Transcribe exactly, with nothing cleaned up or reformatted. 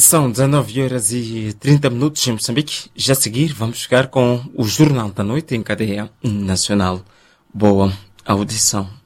São dezenove horas e trinta minutos em Moçambique. Já a seguir vamos ficar com o Jornal da Noite em cadeia nacional. Boa audição.